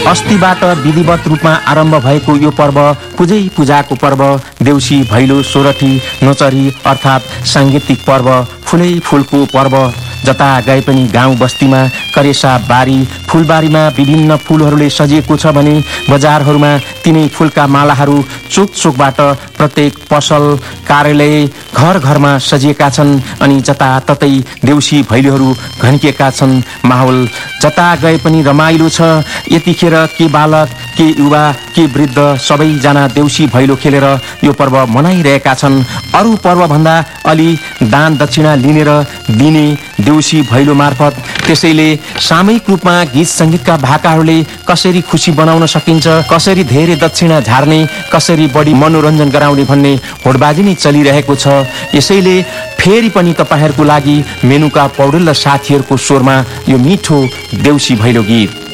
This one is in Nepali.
अस्तिबाट विधिवत रूपमा आरम्भ भएको यो पर्व पूजाको पर्व देउसी भैलो सोरठी नोचरी अर्थात् सांगीतिक पर्व फुलै फुलको पर्व। जता गए पनि गाउँ बस्तीमा करेसा बारी फुलबारीमा विभिन्न फुलहरूले सजिएको छ भने बजारहरूमा तिनै फुलका मालाहरू चोक चोकबाट प्रत्येक पसल कार्यालय घर घरमा सजिएका छन् अनि जताततै देउसी भैलोहरू घन्किएका छन्। माहौल जता गए पनि रमाइलो छ। यतिखेर के बालक के युवा के वृद्ध सबैजना देउसी भैलो खेलेर यो पर्व मनाइरहेका छन्। अरू पर्वभन्दा अलि दान दक्षिणा लिनेर दिने देउसी भैलो मार्फत। त्यसैले सामूहिक रूपमा गीत संगीतका भाकाहरूले कसरी खुसी बनाउन सकिन्छ, कसरी धेरै दक्षिणा झार्ने, कसरी बढी मनोरञ्जन गराउने भन्ने होडबाजी नै चलिरहेको छ। यसैले फेरि पनि तपाईहरूको लागि मेनुका पौडेल र साथीहरूको स्वरमा यो मिठो देउसी भैलो गीत।